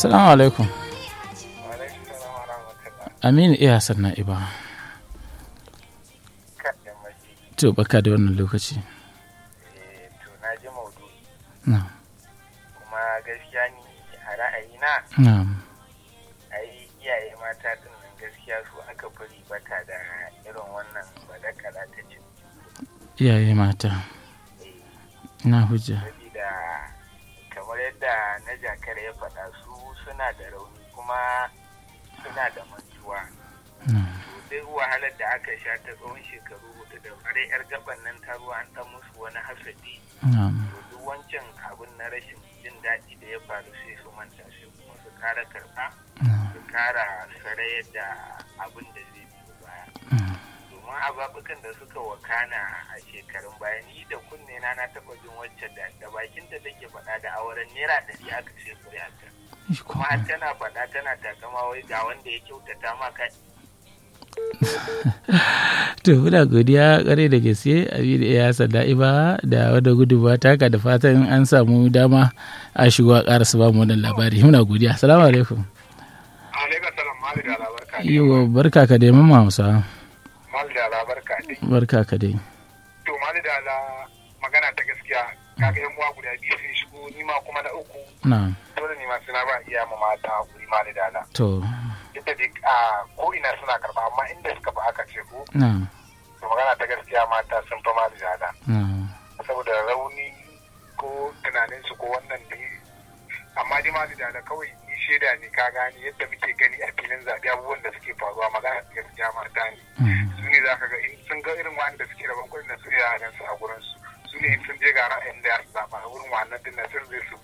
Assalamu alaikum. Aminu iya sannan iba. To baka da wannan lokaci. To na ji maudu. Na'am. Kuma gaskiya ni a ra'ayina. Na'am. Ai iyaye mata din nan gaskiya su aka fi bata da irin wannan badakala ta ce. Iyaye mata. Na hujja. Sabida kamar yadda na jakar ya faɗa su suna da rauni kuma suna da mantuwa. Duk wahalar da aka sha ta tsawon shekaru hudu da fare yar gaban nan ta ruwa an ɗan musu wani hasadi. Duk wancan abin na rashin jin daɗi da ya faru sai su manta sai kuma su kara karɓa su kara sarayar da abin da zai biyo baya. Domin ababukan da suka wakana a shekarun baya ni da kunne na taɓa jin wacce da bakinta take faɗa da auren naira 100 aka ce kuri'arta. Kuma har tana faɗa tana takama wai ga wanda ya kyautata maka. To muna godiya kare da gaske Aminu ya sanda iba da wadda gudunmawa taka da fatan an samu dama a shigo a ƙara su ba mu wannan labari. Muna godiya. Assalamu alaikum. Alaikum salam mali da labarka. Yiwa barka ka dai mamma Hausa. Mali da labarka dai. Barka ka dai. To mali da magana ta gaskiya kaga yan uwa guda biyu sun shigo ni ma kuma na uku. Na'am. Dole ni ma suna ba iya ma mata hakuri mali da ala. To. Ita dai ko ina suna karba amma inda suka ba aka ce ko. Na'am. To magana ta gaskiya mata sun fa mali da ala. Na'am. Saboda rauni ko tunanin su ko wannan dai amma dai mali da ala kawai ni shaida ne ka gani yadda muke gani a filin zaɓe abubuwan da suke faruwa magana ta gaskiya mata ne. Su ne za ka ga in sun ga irin wanda suke da bankunan da su ne a gansu a gurin su. Su ne in sun je ga ra'ayin da ya zaɓa a wurin wannan din na sun zai su